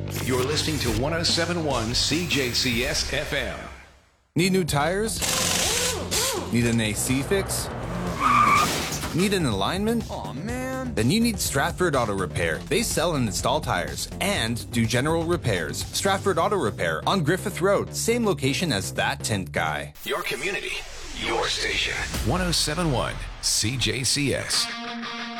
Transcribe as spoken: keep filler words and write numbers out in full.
You're listening to one oh seven point one C J C S F M. Need new tires? Need an A C fix? Need an alignment? Aw, man. Then you need Stratford Auto Repair. They sell and install tires and do general repairs. Stratford Auto Repair on Griffith Road, same location as that tint guy. Your community, your station. one oh seven point one C J C S.